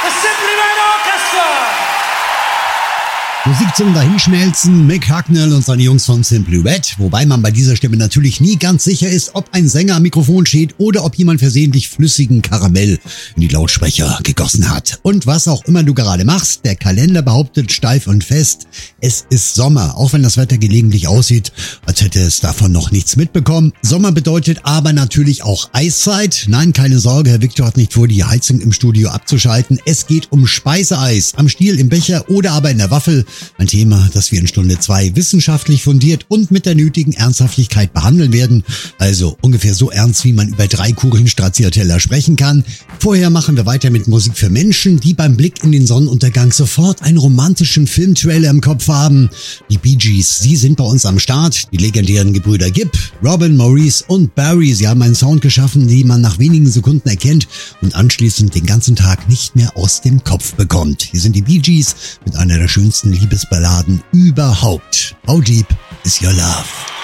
the Simply Red Orchestra! Musik zum Dahinschmelzen, Mick Hucknall und seine Jungs von Simply Red, wobei man bei dieser Stimme natürlich nie ganz sicher ist, ob ein Sänger am Mikrofon steht oder ob jemand versehentlich flüssigen Karamell in die Lautsprecher gegossen hat. Und was auch immer du gerade machst, der Kalender behauptet steif und fest, es ist Sommer, auch wenn das Wetter gelegentlich aussieht, als hätte es davon noch nichts mitbekommen. Sommer bedeutet aber natürlich auch Eiszeit. Nein, keine Sorge, Herr Victor hat nicht vor, die Heizung im Studio abzuschalten. Es geht um Speiseeis, am Stiel, im Becher oder aber in der Waffel. Ein Thema, das wir in Stunde 2 wissenschaftlich fundiert und mit der nötigen Ernsthaftigkeit behandeln werden. Also ungefähr so ernst, wie man über 3 Kugeln Stracciatella sprechen kann. Vorher machen wir weiter mit Musik für Menschen, die beim Blick in den Sonnenuntergang sofort einen romantischen Filmtrailer im Kopf haben. Die Bee Gees, sie sind bei uns am Start. Die legendären Gebrüder Gibb, Robin, Maurice und Barry. Sie haben einen Sound geschaffen, den man nach wenigen Sekunden erkennt und anschließend den ganzen Tag nicht mehr aus dem Kopf bekommt. Hier sind die Bee Gees mit einer der schönsten Liebesballaden überhaupt. How deep is your love?